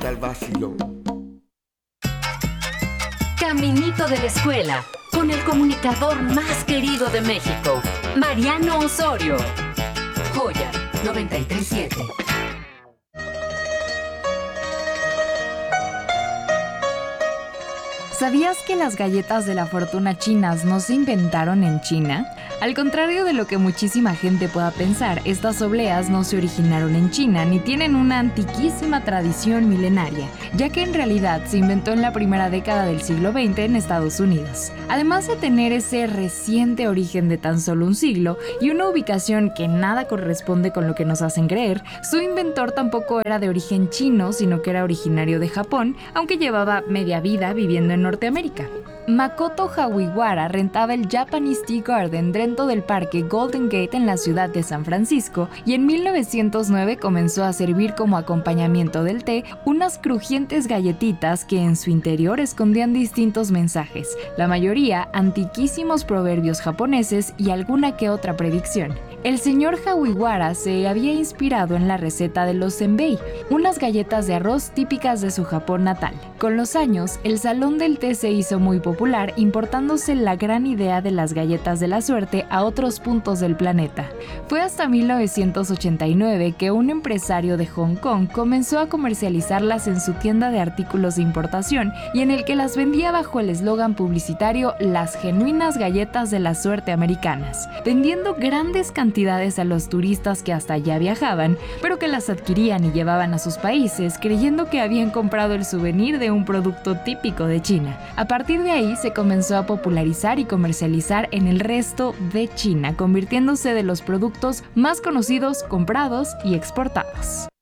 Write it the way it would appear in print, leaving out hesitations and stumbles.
el vacilón. Caminito de la escuela, con el comunicador más querido de México, Mariano Osorio. Joya 93.7. ¿Sabías que las galletas de la fortuna chinas no se inventaron en China? Al contrario de lo que muchísima gente pueda pensar, estas obleas no se originaron en China ni tienen una antiquísima tradición milenaria, ya que en realidad se inventó en la primera década del siglo XX en Estados Unidos. Además de tener ese reciente origen de tan solo un siglo y una ubicación que nada corresponde con lo que nos hacen creer, su inventor tampoco era de origen chino, sino que era originario de Japón, aunque llevaba media vida viviendo en Norteamérica. Makoto Hagiwara rentaba el Japanese Tea Garden dentro del parque Golden Gate en la ciudad de San Francisco y en 1909 comenzó a servir como acompañamiento del té unas crujientes galletitas que en su interior escondían distintos mensajes, la mayoría antiquísimos proverbios japoneses y alguna que otra predicción. El señor Hagiwara se había inspirado en la receta de los senbei, unas galletas de arroz típicas de su Japón natal. Con los años, el salón del té se hizo muy popular, importándose la gran idea de las galletas de la suerte a otros puntos del planeta. Fue hasta 1989 que un empresario de Hong Kong comenzó a comercializarlas en su tienda de artículos de importación y en el que las vendía bajo el eslogan publicitario "Las genuinas galletas de la suerte americanas", vendiendo grandes cantidades a los turistas que hasta allá viajaban, pero que las adquirían y llevaban a sus países creyendo que habían comprado el souvenir de un producto típico de China. A partir de ahí se comenzó a popularizar y comercializar en el resto de China, convirtiéndose de los productos más conocidos, comprados y exportados.